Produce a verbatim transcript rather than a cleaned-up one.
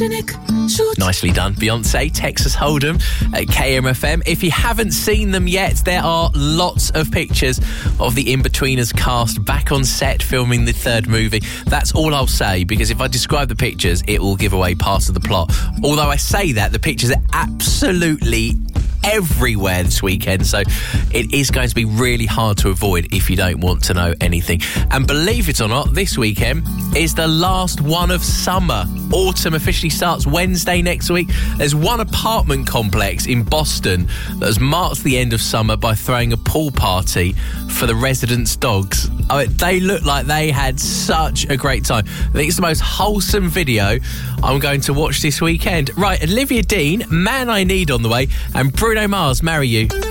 Nicely done. Beyonce, Texas Hold'em at K M F M. If you haven't seen them yet, there are lots of pictures of the In-Betweeners cast back on set filming the third movie. That's all I'll say, because if I describe the pictures, it will give away part of the plot. Although I say that, the pictures are absolutely everywhere this weekend, so it is going to be really hard to avoid if you don't want to know anything. And believe it or not, this weekend is the last one of summer. Autumn officially starts Wednesday next week. There's one apartment complex in Boston that has marked the end of summer by throwing a pool party for the residents' dogs. Oh, they look like they had such a great time. I think it's the most wholesome video I'm going to watch this weekend. Right, Olivia Dean, Man I Need on the way, and Bruno Mars, Marry You.